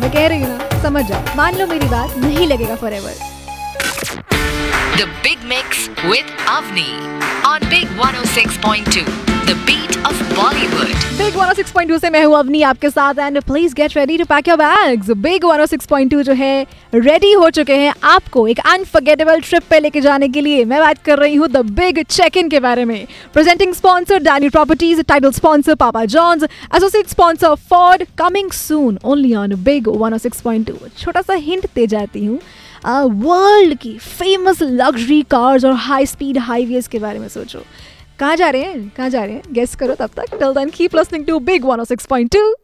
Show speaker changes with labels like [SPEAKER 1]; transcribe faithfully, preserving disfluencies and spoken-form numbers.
[SPEAKER 1] मैं कह रही हूँ ना, समझ जाओ, मान लो मेरी बात, नहीं लगेगा forever.
[SPEAKER 2] The Big Mix with Avni on Big one oh six point two, the beat of Bollywood.
[SPEAKER 1] Big one oh six point two से मैं हूँ अवनी आपके साथ and please get ready to pack your bags. Big one oh six point two जो है ready हो चुके हैं आपको एक अनफॉरगेटेबल ट्रिप पे लेके जाने के लिए। मैं बात कर रही हूँ द बिग चेक इन के बारे में। Presenting sponsor Danny properties, title sponsor Papa John's, associate sponsor Ford, coming soon only on Big one oh six point two। छोटा सा हिंट दे जाती हूँ, वर्ल्ड की फेमस लग्जरी कार्स और हाई स्पीड हाईवेज के बारे में सोचो। कहाँ जा रहे हैं, कहाँ जा रहे हैं, गेस करो। तब तक till then keep listening to Big one oh six point two।